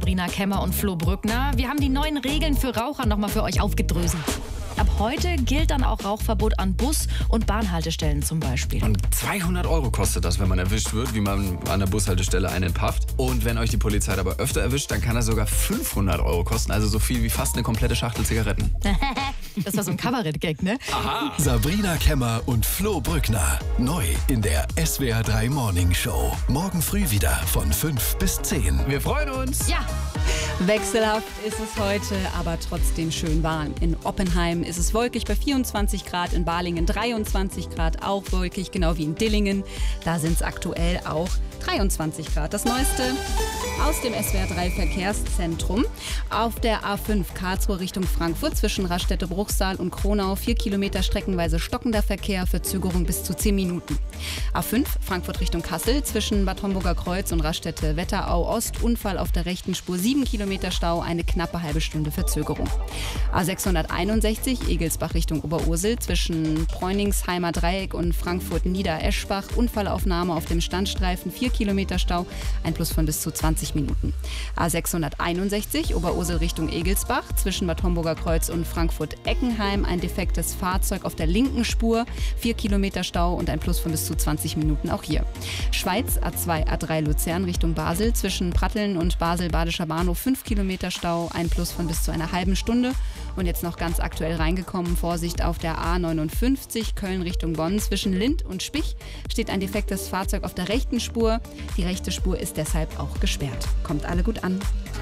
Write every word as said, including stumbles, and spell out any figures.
Sabrina Kemmer und Flo Brückner. Wir haben die neuen Regeln für Raucher nochmal für euch aufgedröselt. Ab heute gilt dann auch Rauchverbot an Bus- und Bahnhaltestellen zum Beispiel. Und zweihundert Euro kostet das, wenn man erwischt wird, wie man an der Bushaltestelle einen pafft. Und wenn euch die Polizei aber öfter erwischt, dann kann das sogar fünfhundert Euro kosten. Also so viel wie fast eine komplette Schachtel Zigaretten. Das war so ein Kabarett-Gag, ne? Aha. Sabrina Kemmer und Flo Brückner. Neu in der S W R drei Morning Show. Morgen früh wieder von fünf bis zehn. Wir freuen uns. Ja. Wechselhaft ist es heute, aber trotzdem schön warm. In Oppenheim ist es wolkig bei vierundzwanzig Grad, in Balingen dreiundzwanzig Grad, auch wolkig, genau wie in Dillingen. Da sind es aktuell auch dreiundzwanzig Grad. Das Neueste aus dem S W R drei Verkehrszentrum. Auf der A fünf Karlsruhe Richtung Frankfurt zwischen Raststätte-Bruchsal und Kronau vier Kilometer streckenweise stockender Verkehr, Verzögerung bis zu zehn Minuten. A fünf Frankfurt Richtung Kassel zwischen Bad Homburger Kreuz und Raststätte Wetterau Ost, Unfall auf der rechten Spur, sieben Kilometer Stau, eine knappe halbe Stunde Verzögerung. A sechshunderteinundsechzig Egelsbach Richtung Oberursel zwischen Bräuningsheimer Dreieck und Frankfurt Niedereschbach, Unfallaufnahme auf dem Standstreifen, vier Kilometer Stau, ein Plus von bis zu zwanzig Minuten. A sechshunderteinundsechzig Oberursel Richtung Egelsbach zwischen Bad Homburger Kreuz und Frankfurt-Eckenheim, ein defektes Fahrzeug auf der linken Spur, vier Kilometer Stau und ein Plus von bis zu zwanzig Minuten auch hier. Schweiz A zwei A drei Luzern Richtung Basel zwischen Pratteln und Basel-Badischer Bahnhof, fünf Kilometer Stau, ein Plus von bis zu einer halben Stunde. Und jetzt noch ganz aktuell reingekommen, Vorsicht auf der A neunundfünfzig Köln Richtung Bonn zwischen Lind und Spich steht ein defektes Fahrzeug auf der rechten Spur. Die rechte Spur ist deshalb auch gesperrt. Kommt alle gut an.